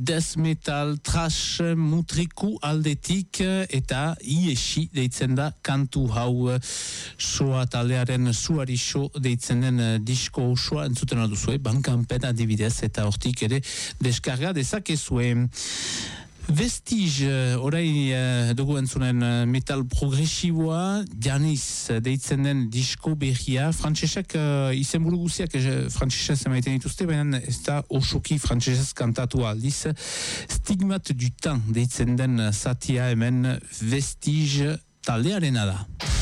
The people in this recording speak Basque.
death metal, trash, mutriku aldetik eta iesi deitzen da kantu hau soa taldearen suari so deitzen den disko osoa entzuten alduzue, Bankanpen adibidez eta hortik ere deskarga dezakezue. Vestige, orai dugu entzunen metal progresiboa, Janis deitzen den disko berria, frantsesak izenburu guziak frantsesez emaiten dituzte, baina ez da osoki frantsesez kantatu aldiz. Stigmat du temps deitzen den zatia hemen Vestige taldearena da.